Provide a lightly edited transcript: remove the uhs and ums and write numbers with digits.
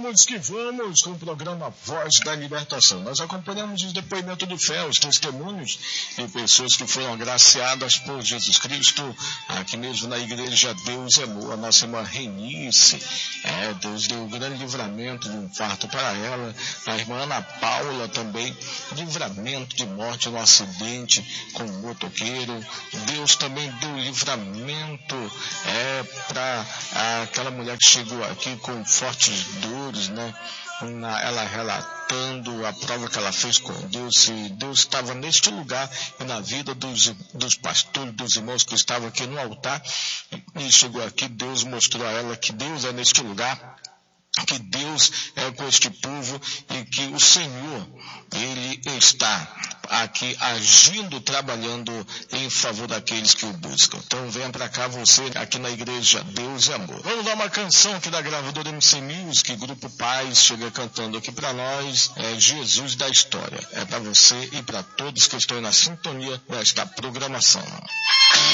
Vamos que vamos com o programa Voz da Libertação. Nós acompanhamos os depoimentos de fé, os testemunhos de pessoas que foram agraciadas por Jesus Cristo, aqui mesmo na igreja Deus é Amor. A nossa irmã Reinice, Deus deu um grande livramento de infarto para ela. A irmã Ana Paula também, livramento de morte no acidente com um motoqueiro. Deus também deu livramento para aquela mulher que chegou aqui com fortes dores, né? Ela relatando a prova que ela fez com Deus, e Deus estava neste lugar e na vida dos pastores, dos irmãos que estavam aqui no altar, e chegou aqui, Deus mostrou a ela que Deus é neste lugar, que Deus é com este povo e que o Senhor, Ele está aqui agindo, trabalhando em favor daqueles que o buscam. Então venha para cá você, aqui na igreja Deus é Amor. Vamos dar uma canção aqui da gravadora MC Music, Grupo Paz, chega cantando aqui para nós, Jesus da História. É para você e para todos que estão na sintonia desta programação.